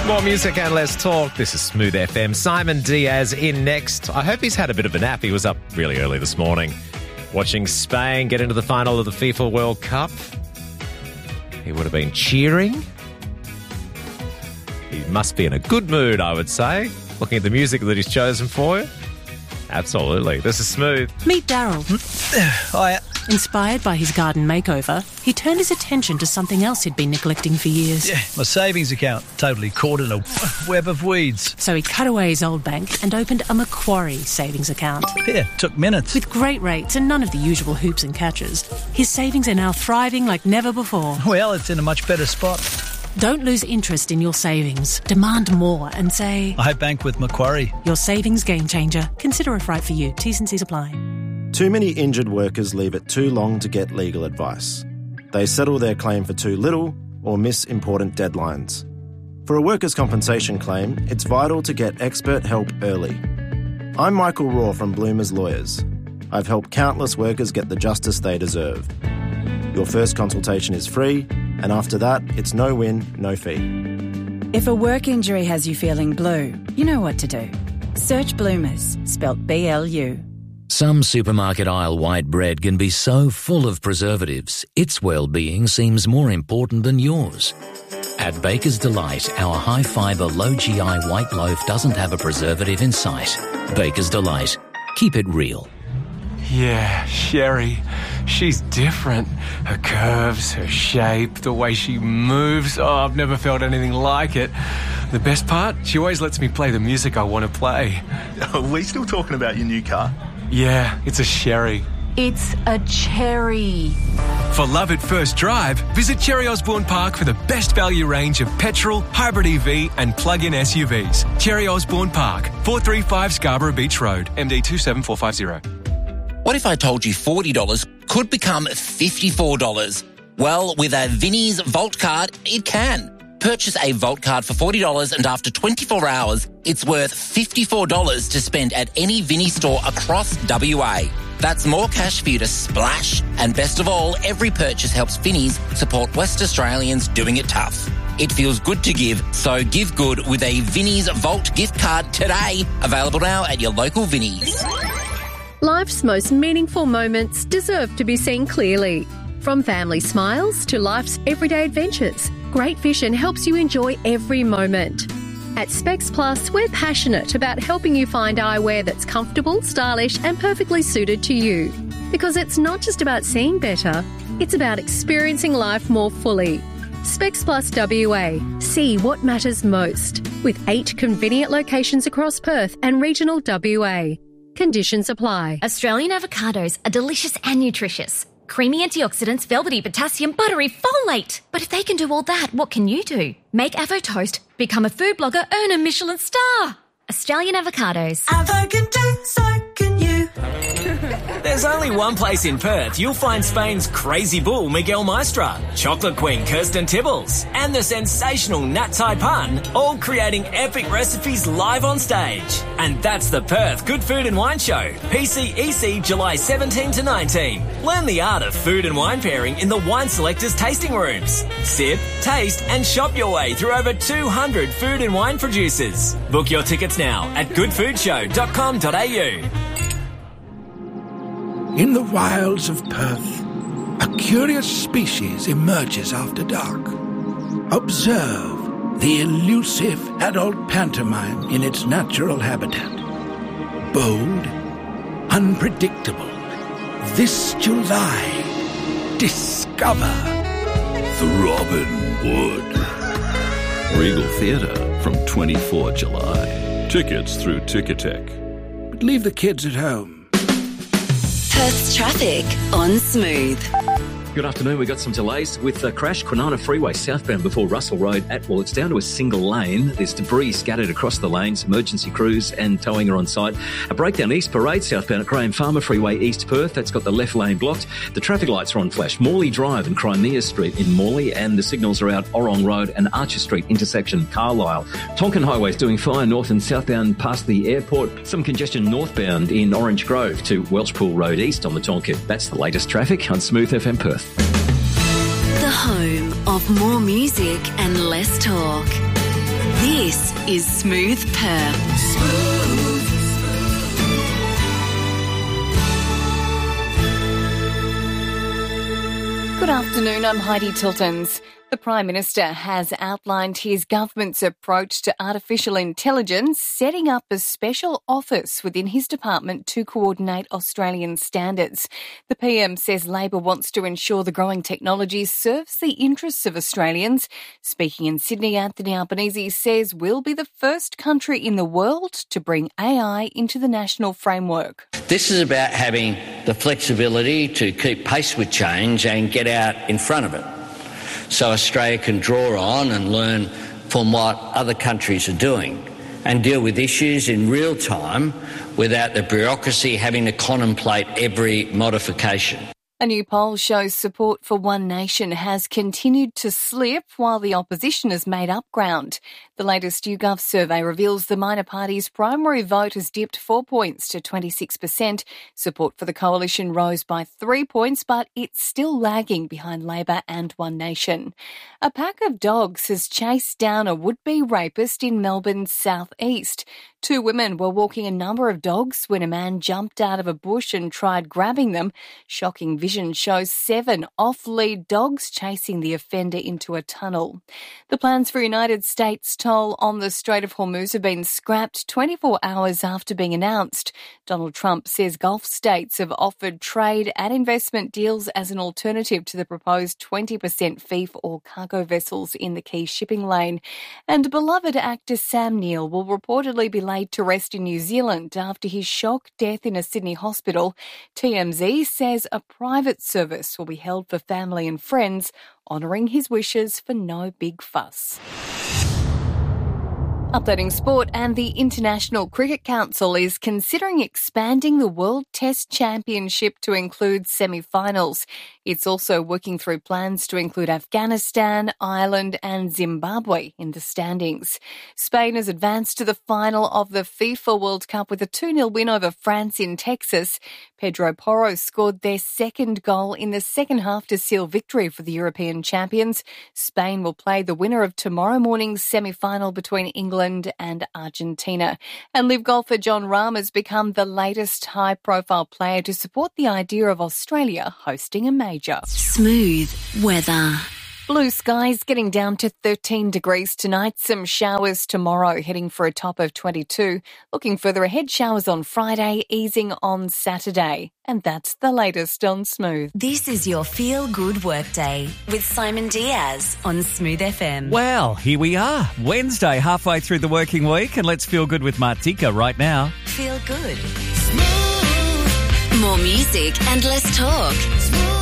More music and less talk. This is Smooth FM. Simon Diaz in next. I hope he's had a bit of a nap. He was up really early this morning watching Spain get into the final of the FIFA World Cup. He would have been cheering. He must be in a good mood, I would say, looking at the music that he's chosen for you. Absolutely. This is Smooth. Meet Daryl. Hiya. Inspired by his garden makeover, he turned his attention to something else he'd been neglecting for years. Yeah, my savings account, totally caught in a web of weeds. So he cut away his old bank and opened a Macquarie savings account. Yeah, took minutes. With great rates and none of the usual hoops and catches, his savings are now thriving like never before. Well, it's in a much better spot. Don't lose interest in your savings. Demand more and say, I bank with Macquarie. Your savings game changer. Consider if right for you. T's and C's apply. Too many injured workers leave it too long to get legal advice. They settle their claim for too little or miss important deadlines. For a workers' compensation claim, it's vital to get expert help early. I'm Michael Raw from Bloomers Lawyers. I've helped countless workers get the justice they deserve. Your first consultation is free, and after that, it's no win, no fee. If a work injury has you feeling blue, you know what to do. Search Bloomers, spelt B-L-U. Some supermarket aisle white bread can be so full of preservatives, its well-being seems more important than yours. At Baker's Delight, our high-fibre, low-GI white loaf doesn't have a preservative in sight. Baker's Delight. Keep it real. Yeah, Sherry. She's different. Her curves, her shape, the way she moves. Oh, I've never felt anything like it. The best part? She always lets me play the music I want to play. Are we still talking about your new car? Yeah, it's a Sherry. It's a cherry. For love at first drive, visit Cherry Osborne Park for the best value range of petrol, hybrid EV and plug-in SUVs. Cherry Osborne Park, 435 Scarborough Beach Road, MD 27450. What if I told you $40 could become $54? Well, with a Vinnie's Vault card, it can. Purchase a Vault card for $40 and after 24 hours, it's worth $54 to spend at any Vinnie store across WA. That's more cash for you to splash. And best of all, every purchase helps Vinnie's support West Australians doing it tough. It feels good to give, so give good with a Vinnie's Vault gift card today. Available now at your local Vinnie's. Life's most meaningful moments deserve to be seen clearly. From family smiles to life's everyday adventures, Great Vision helps you enjoy every moment. At Specs Plus, we're passionate about helping you find eyewear that's comfortable, stylish and perfectly suited to you. Because it's not just about seeing better, it's about experiencing life more fully. Specs Plus WA. See what matters most. With 8 convenient locations across Perth and regional WA. Conditions apply. Australian avocados are delicious and nutritious. Creamy antioxidants, velvety potassium, buttery folate. But if they can do all that, what can you do? Make Avo Toast, become a food blogger, earn a Michelin star. Australian avocados. Avo can do, so can you. There's only one place in Perth you'll find Spain's crazy bull Miguel Maestra, chocolate queen Kirsten Tibbles, and the sensational Nat Taipan, all creating epic recipes live on stage. And that's the Perth Good Food and Wine Show, PCEC July 17 to 19. Learn the art of food and wine pairing in the Wine Selectors tasting rooms. Sip, taste and shop your way through over 200 food and wine producers. Book your tickets now at goodfoodshow.com.au. In the wilds of Perth, a curious species emerges after dark. Observe the elusive adult pantomime in its natural habitat. Bold, unpredictable. This July, discover The Robin Wood. Regal Theatre from 24 July. Tickets through Ticketek. But leave the kids at home. Perth's traffic on Smooth. Good afternoon. We've got some delays with the crash, Kwinana Freeway southbound before Russell Road at, well, it's down to a single lane. There's debris scattered across the lanes. Emergency crews and towing are on site. A breakdown East Parade southbound at Graham Farmer Freeway East Perth. That's got the left lane blocked. The traffic lights are on flash. Morley Drive and Crimea Street in Morley, and the signals are out Orong Road and Archer Street intersection Carlisle. Tonkin Highway's doing fine north and southbound past the airport. Some congestion northbound in Orange Grove to Welchpool Road East on the Tonkin. That's the latest traffic on Smooth FM Perth. The home of more music and less talk. This is Smooth Perth. Good afternoon, I'm Heidi Tiltons. The Prime Minister has outlined his government's approach to artificial intelligence, setting up a special office within his department to coordinate Australian standards. The PM says Labor wants to ensure the growing technology serves the interests of Australians. Speaking in Sydney, Anthony Albanese says we'll be the first country in the world to bring AI into the national framework. This is about having the flexibility to keep pace with change and get out in front of it, so Australia can draw on and learn from what other countries are doing and deal with issues in real time without the bureaucracy having to contemplate every modification. A new poll shows support for One Nation has continued to slip while the opposition has made up ground. The latest YouGov survey reveals the minor party's primary vote has dipped 4 points to 26%. Support for the coalition rose by 3 points, but it's still lagging behind Labor and One Nation. A pack of dogs has chased down a would-be rapist in Melbourne's southeast. 2 women were walking a number of dogs when a man jumped out of a bush and tried grabbing them. Shocking vision shows 7 off-lead dogs chasing the offender into a tunnel. The plans for United States toll on the Strait of Hormuz have been scrapped 24 hours after being announced. Donald Trump says Gulf states have offered trade and investment deals as an alternative to the proposed 20% fee for all cargo vessels in the key shipping lane. And beloved actor Sam Neill will reportedly be laid to rest in New Zealand after his shock death in a Sydney hospital. TMZ says a private service will be held for family and friends, honouring his wishes for no big fuss. Updating sport, and the International Cricket Council is considering expanding the World Test Championship to include semi-finals. It's also working through plans to include Afghanistan, Ireland and Zimbabwe in the standings. Spain has advanced to the final of the FIFA World Cup with a 2-0 win over France in Texas. Pedro Porro scored their second goal in the second half to seal victory for the European champions. Spain will play the winner of tomorrow morning's semi-final between England and Argentina. And live golfer Jon Rahm has become the latest high-profile player to support the idea of Australia hosting a major. Smooth weather. Blue skies getting down to 13 degrees tonight. Some showers tomorrow, heading for a top of 22. Looking further ahead, showers on Friday, easing on Saturday. And that's the latest on Smooth. This is your Feel Good Workday with Simon Diaz on Smooth FM. Well, here we are. Wednesday, halfway through the working week, and let's feel good with Martika right now. Feel good. Smooth. More music and less talk. Smooth.